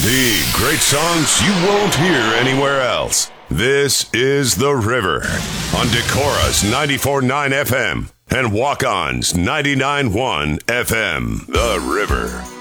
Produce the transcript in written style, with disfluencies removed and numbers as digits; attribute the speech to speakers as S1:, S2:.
S1: The great songs you won't hear anywhere else. This is The River on Decorah's 94.9 FM and Walk-On's 99.1 FM. The River.